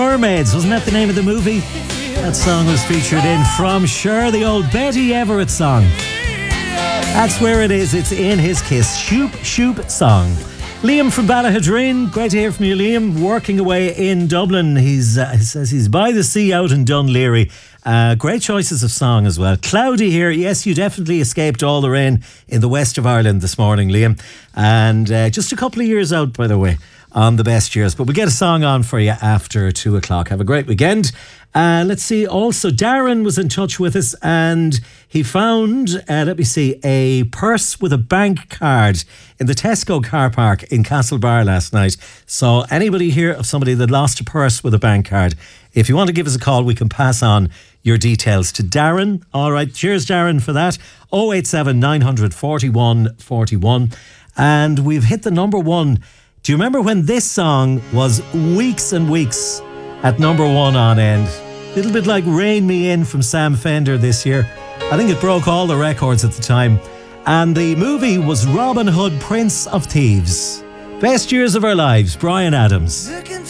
Mermaids, wasn't that the name of the movie? That song was featured in From Cher, the old Betty Everett song. That's where it is. It's in his Kiss Shoop Shoop song. Liam from Ballahadreen, great to hear from you, Liam. Working away in Dublin. He says he's by the sea out in Dunleary. Great choices of song as well. Cloudy here. Yes, you definitely escaped all the rain in the west of Ireland this morning, Liam. And just a couple of years out, by the way, on the best years. But we'll get a song on for you after 2 o'clock. Have a great weekend. Let's see. Also, Darren was in touch with us and he found, a purse with a bank card in the Tesco car park in Castlebar last night. So anybody here of somebody that lost a purse with a bank card, if you want to give us a call, we can pass on your details to Darren. All right. Cheers, Darren, for that. 087 900 41 41. And we've hit the number one. Do you remember when this song was weeks and weeks at number one on end? A little bit like Rain Me In from Sam Fender this year. I think it broke all the records at the time. And the movie was Robin Hood, Prince of Thieves. Best years of our lives, Bryan Adams.